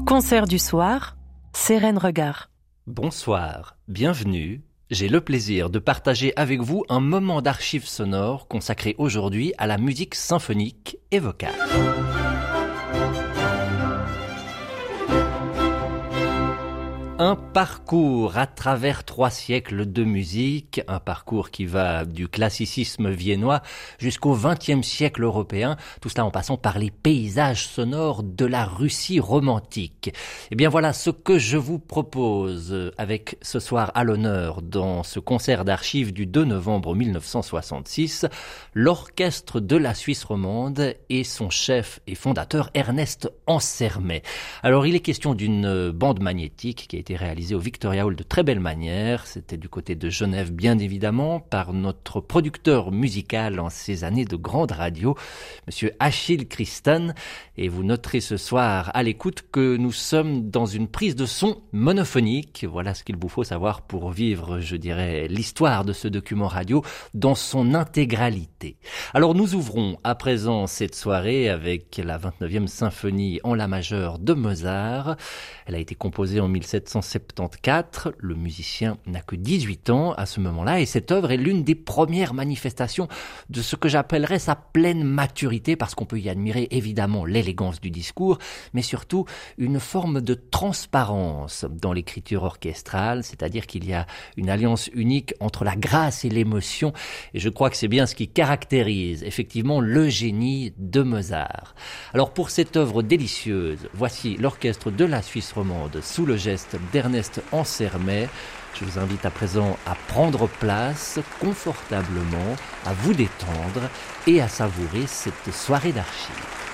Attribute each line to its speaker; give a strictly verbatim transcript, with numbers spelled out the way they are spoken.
Speaker 1: Concert du soir, Sérène Regard.
Speaker 2: Bonsoir, bienvenue. J'ai le plaisir de partager avec vous un moment d'archives sonores consacré aujourd'hui à la musique symphonique et vocale. Un parcours à travers trois siècles de musique, un parcours qui va du classicisme viennois jusqu'au vingtième siècle européen, tout cela en passant par les paysages sonores de la Russie romantique. Et bien voilà ce que je vous propose avec ce soir à l'honneur dans ce concert d'archives du deux novembre mille neuf cent soixante-six, l'orchestre de la Suisse romande et son chef et fondateur Ernest Ansermet. Alors il est question d'une bande magnétique qui a été réalisé au Victoria Hall de très belle manière. C'était du côté de Genève, bien évidemment, par notre producteur musical en ces années de grande radio, monsieur Achille Christen. Et vous noterez ce soir à l'écoute que nous sommes dans une prise de son monophonique. Voilà ce qu'il vous faut savoir pour vivre, je dirais, l'histoire de ce document radio dans son intégralité. Alors nous ouvrons à présent cette soirée avec la vingt-neuvième symphonie en la majeure de Mozart. Elle a été composée en mille sept cent soixante-quatorze, le musicien n'a que dix-huit ans à ce moment-là et cette œuvre est l'une des premières manifestations de ce que j'appellerais sa pleine maturité parce qu'on peut y admirer évidemment l'élégance du discours mais surtout une forme de transparence dans l'écriture orchestrale, c'est-à-dire qu'il y a une alliance unique entre la grâce et l'émotion et je crois que c'est bien ce qui caractérise effectivement le génie de Mozart. Alors pour cette œuvre délicieuse, voici l'orchestre de la Suisse romande sous le geste d'Ernest Ansermet. Je vous invite à présent à prendre place confortablement, à vous détendre et à savourer cette soirée d'archives.